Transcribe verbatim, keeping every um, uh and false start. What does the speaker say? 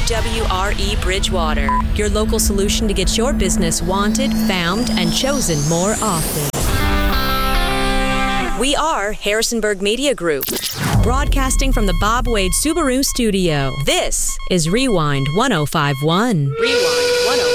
W R E Bridgewater, your local solution to get your business wanted, found, and chosen more often. We are Harrisonburg Media Group, broadcasting from the Bob Wade Subaru studio. This is Rewind one oh five point one. Rewind one oh five point one.